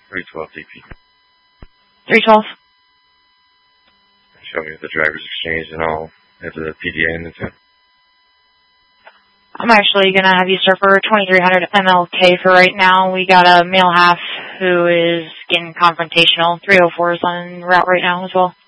312 DP. 312. Show me the driver's exchange and I'll have the PDA in the tip. I'm actually going to have you start for 2300 MLK for right now. We got a male half who is getting confrontational. 304 is on route right now as well.